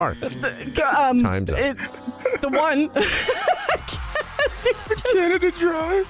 Time's up. It's the one. Canada Dry.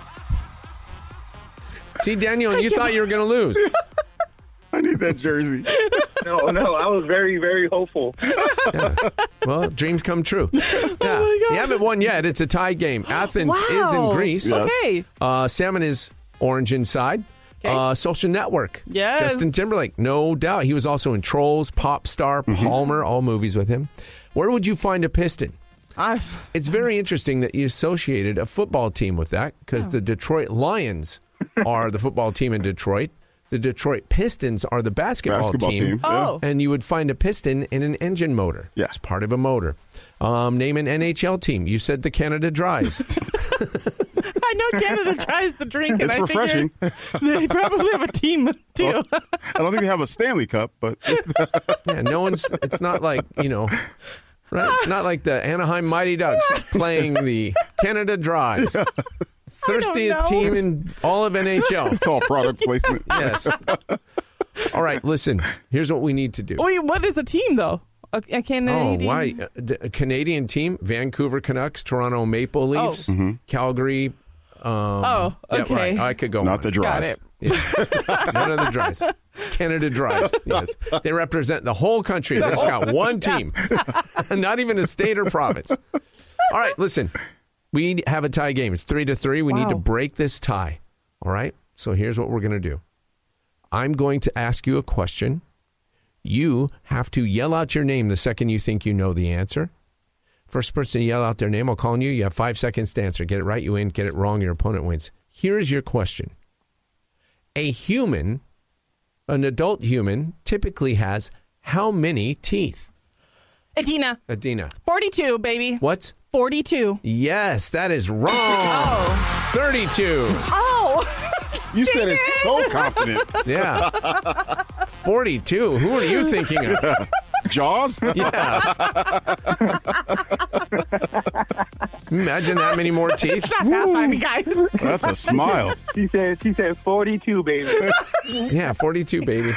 See, Daniel, you thought you were going to lose. I need that jersey. No, I was very, very hopeful. Yeah. Well, dreams come true. Yeah. You haven't won yet. It's a tie game. Athens is in Greece. Yes. Okay. Salmon is orange inside. Okay. Social Network. Yes. Justin Timberlake, no doubt. He was also in Trolls, Pop Star, Palmer, all movies with him. Where would you find a piston? It's very interesting that you associated a football team with that because the Detroit Lions are the football team in Detroit. The Detroit Pistons are the basketball team. Oh. And you would find a piston in an engine motor. Yeah. It's part of a motor. Name an NHL team. You said the Canada Dries. I know Canada tries to drink, and It's refreshing. They probably have a team, too. Well, I don't think they have a Stanley Cup, but... Yeah, it's not like, right? It's not like the Anaheim Mighty Ducks playing the Canada Dries. Thirstiest team in all of NHL. It's all product placement. Yes. All right, listen. Here's what we need to do. Wait, what is a team, though? A Canadian? Oh, why? A Canadian team, Vancouver Canucks, Toronto Maple Leafs, Calgary. Okay. Yeah, right. I could go Not on. the Dries. Yeah. None of the Dries. Canada Dries. Yes. They represent the whole country. They just got one team. Not even a state or province. All right, listen. We have a tie game. It's 3-3. We need to break this tie. All right? So here's what we're going to do. I'm going to ask you a question. You have to yell out your name the second you think you know the answer. First person to yell out their name, I'll call on you. You have 5 seconds to answer. Get it right, you win. Get it wrong, your opponent wins. Here's your question. A human, an adult human, typically has how many teeth? Adina. 42, baby. What? 42. Yes, that is wrong. 32. Oh. You said it so confident. Yeah. 42. Who are you thinking of? Jaws? Yeah. Imagine that many more teeth. Not that funny, guys. That's a smile. She said 42, baby. Yeah, 42, baby.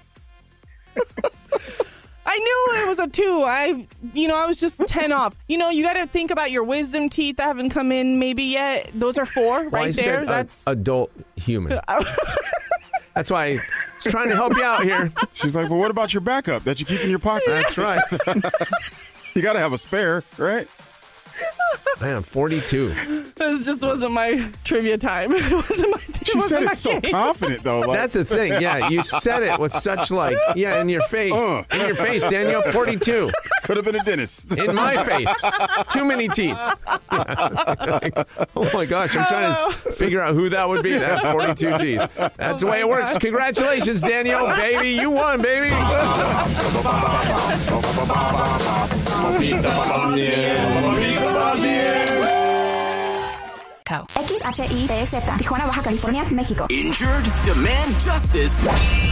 I knew it was a 2. I was just 10 off. You got to think about your wisdom teeth that haven't come in maybe yet. Those are 4 right I there. Said That's adult human. That's why I was trying to help you out here. She's like, well, what about your backup that you keep in your pocket? That's right. You got to have a spare, right? Man, 42. This just wasn't my trivia time. It wasn't my She said it so confident, though. Like, that's the thing. Yeah, you said it with such in your face. In your face, Danielle, 42. Could have been a dentist. In my face. Too many teeth. Oh, my gosh. I'm trying to figure out who that would be. That's 42 teeth. That's the way it works. Congratulations, Danielle. Baby, you won, baby. XHITZ, Tijuana, Baja California, México. Injured? Demand justice.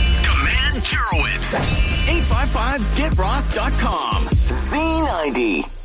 Demand Jurowitz. 855-GetRoss.com. Z90.